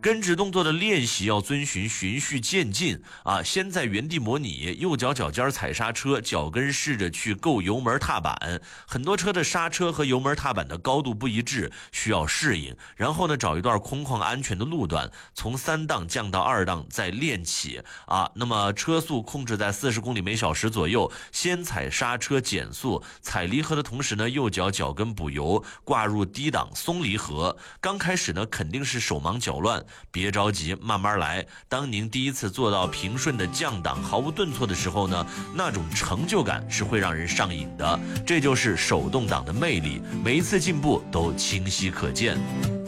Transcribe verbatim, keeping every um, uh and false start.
跟指动作的练习要遵循循序渐进啊，先在原地模拟，右脚脚尖踩刹车，脚跟试着去够油门踏板。很多车的刹车和油门踏板的高度不一致，需要适应。然后呢，找一段空旷安全的路段，从三档降到二档，再练起啊。那么车速控制在四十公里每小时左右，先踩刹车减速，踩离合的同时呢，右脚脚跟补油，挂入低档松离合。刚开始呢，肯定是手忙脚乱，别着急，慢慢来。当您第一次做到平顺的降档毫无顿挫的时候呢，那种成就感是会让人上瘾的。这就是手动挡的魅力，每一次进步都清晰可见。